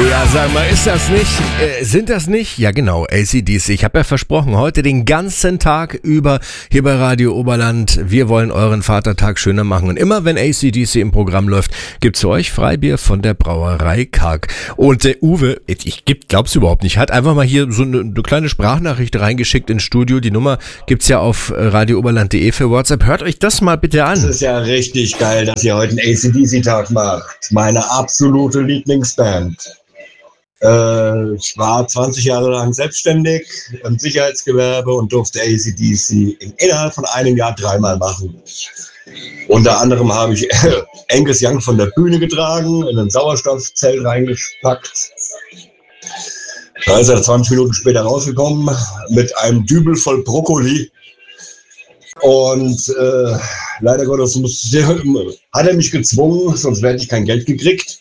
Ja, sag mal, ist das nicht, sind das nicht? Ja genau, AC/DC. Ich habe ja versprochen, heute den ganzen Tag über hier bei Radio Oberland. Wir wollen euren Vatertag schöner machen. Und immer wenn AC/DC im Programm läuft, gibt's für euch Freibier von der Brauerei Karg. Und der Uwe, glaubst du überhaupt nicht, hat einfach mal hier so eine kleine Sprachnachricht reingeschickt ins Studio. Die Nummer gibt's ja auf radiooberland.de für WhatsApp. Hört euch das mal bitte an. Es ist ja richtig geil, dass ihr heute einen AC/DC-Tag macht. Meine absolute Lieblingsband. Ich war 20 Jahre lang selbstständig im Sicherheitsgewerbe und durfte AC/DC innerhalb von einem Jahr 3-mal machen. Unter anderem habe ich Angus Young von der Bühne getragen, in ein Sauerstoffzelt reingepackt. Da ist er 20 Minuten später rausgekommen mit einem Dübel voll Brokkoli. Und leider Gottes hat er mich gezwungen, sonst hätte ich kein Geld gekriegt.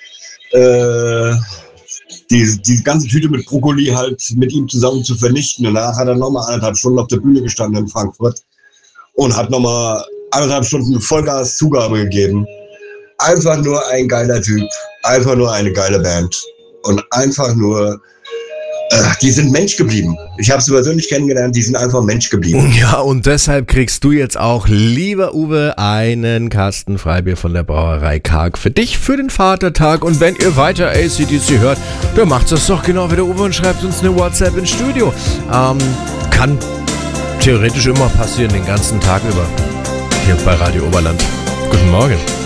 Die ganze Tüte mit Brokkoli halt mit ihm zusammen zu vernichten. Und danach hat er nochmal 1,5 Stunden auf der Bühne gestanden in Frankfurt und hat nochmal 1,5 Stunden Vollgas Zugabe gegeben. Einfach nur ein geiler Typ, einfach nur eine geile Band und einfach nur, die sind Mensch geblieben. Ich habe sie persönlich kennengelernt, die sind einfach Mensch geblieben. Ja, und deshalb kriegst du jetzt auch, lieber Uwe, einen Kasten Freibier von der Brauerei Karg für dich, für den Vatertag. Und wenn ihr weiter AC/DC hört, dann macht das doch genau wie der Uwe und schreibt uns eine WhatsApp ins Studio. Kann theoretisch immer passieren, den ganzen Tag über, hier bei Radio Oberland. Guten Morgen.